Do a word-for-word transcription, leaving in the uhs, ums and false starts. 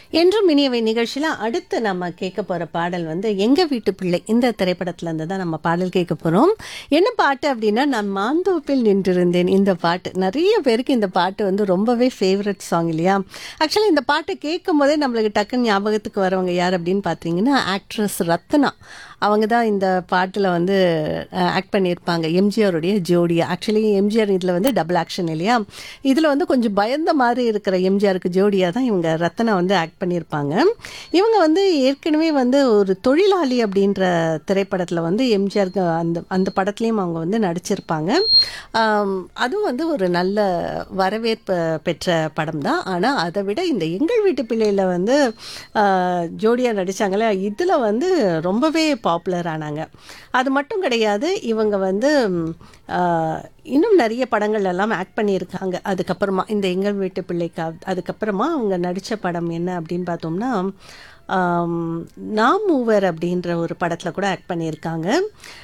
என்றும் இனியவை நிகழ்ச்சியில் அடுத்து நம்ம கேட்க போகிற பாடல் வந்து எங்க வீட்டு பிள்ளை இந்த திரைப்படத்துல இருந்து தான் நம்ம பாடல் கேட்க போகிறோம். என்ன பாட்டு அப்படின்னா, நான் மாந்தோப்பில் நின்றிருந்தேன். இந்த பாட்டு நிறைய பேருக்கு இந்த பாட்டு வந்து ரொம்பவே ஃபேவரட் சாங் இல்லையா? ஆக்சுவலி இந்த பாட்டு கேட்கும் போதே நம்மளுக்கு டக்குன்னு ஞாபகத்துக்கு வரவங்க யார் அப்படின்னு பார்த்தீங்கன்னா, ஆக்ட்ரஸ் ரத்னா. அவங்க தான் இந்த பாட்டில் வந்து ஆக்ட் பண்ணியிருப்பாங்க, எம்ஜிஆருடைய ஜோடியா. ஆக்சுவலி எம்ஜிஆர் இதில் வந்து டபுள் ஆக்ஷன் இல்லையா? இதில் வந்து கொஞ்சம் பயந்த மாதிரி இருக்கிற எம்ஜிஆருக்கு ஜோடியாக தான் இவங்க ரத்னா வந்து ஆக்ட் பண்ணியிருப்பாங்க. இவங்க வந்து ஏற்கனவே வந்து ஒரு தொழிலாளி அப்படின்ற திரைப்படத்தில் வந்து எம்ஜிஆருக்கு அந்த அந்த படத்துலேயும் அவங்க வந்து நடிச்சிருப்பாங்க. ஆம், அதுவும் வந்து ஒரு நல்ல வரவேற்பு பெற்ற படம் தான். ஆனால் அதை விட இந்த எங்கள் வீட்டு பிள்ளையில் வந்து ஜோடியாக நடித்தாங்களே, இதில் வந்து ரொம்பவே பாப்புலர் ஆனாங்க. அது மட்டும் கிடையாது, இவங்க வந்து ம், ஆ, இன்னும் நிறைய படங்கள் எல்லாம் ஆக்ட் பண்ணியிருக்காங்க. அதுக்கப்புறமா இந்த எங்கள் வீட்டு பிள்ளைக்கு அப்- அதுக்கப்புறமா அவங்க நடித்த படம் என்ன அப்படின்னு பார்த்தோம்னா, ஆம், நாம் மூவர் அப்படின்ற ஒரு படத்தில் கூட ஆக்ட் பண்ணியிருக்காங்க.